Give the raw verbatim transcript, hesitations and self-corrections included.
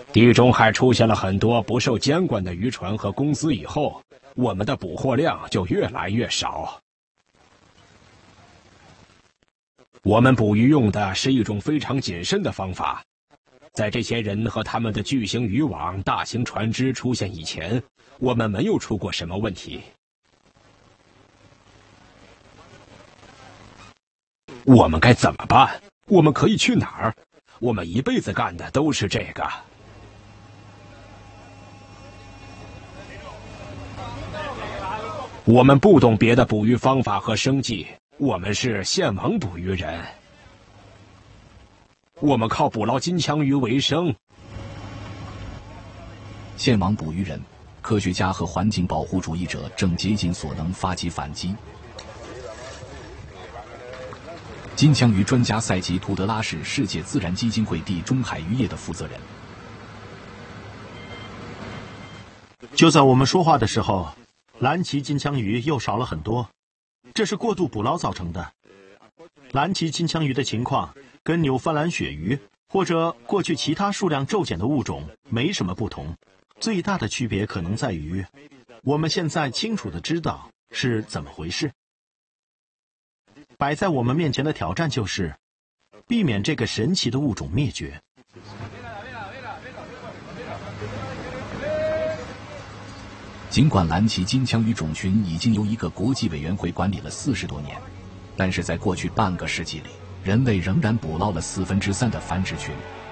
地中海出现了很多不受监管的渔船和公司以后，我们的捕获量就越来越少。我们捕鱼用的是一种非常谨慎的方法。在这些人和他们的巨型渔网、大型船只出现以前，我们没有出过什么问题。我们该怎么办？我们可以去哪儿？我们一辈子干的都是这个。我们不懂别的捕鱼方法和生计，我们是现网捕鱼人。我们靠捕捞金枪鱼为生。 现网捕鱼人、科学家和环境保护主义者正竭尽所能发起反击。金枪鱼专家赛吉·图德拉是世界自然基金会地中海渔业的负责人。 就在我们说话的时候，蓝鳍金枪鱼又少了很多，这是过度捕捞造成的。蓝鳍金枪鱼的情况跟纽芬兰鳕鱼或者过去其他数量骤减的物种没什么不同，最大的区别可能在于，我们现在清楚地知道是怎么回事。摆在我们面前的挑战就是，避免这个神奇的物种灭绝。 尽管蓝鳍金枪鱼种群已经由一个国际委员会管理了四十多年，但是在过去半个世纪里，人类仍然捕捞了四分之三的繁殖群。